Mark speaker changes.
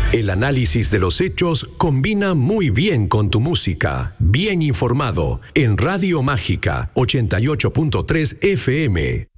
Speaker 1: El análisis de los hechos combina muy bien con tu música. Bien informado en Radio Mágica 88.3 FM.